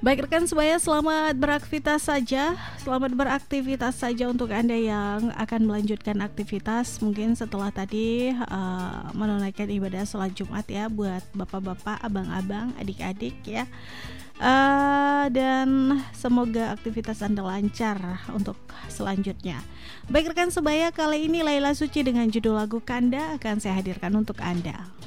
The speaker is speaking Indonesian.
Baik rekan sebaya, selamat beraktivitas saja untuk Anda yang akan melanjutkan aktivitas mungkin setelah tadi menunaikan ibadah sholat Jumat ya, buat bapak-bapak, abang-abang, adik-adik ya. Dan semoga aktivitas Anda lancar untuk selanjutnya. Baik rekan sebaya, kali ini Laila Suci dengan judul lagu Kanda akan saya hadirkan untuk Anda.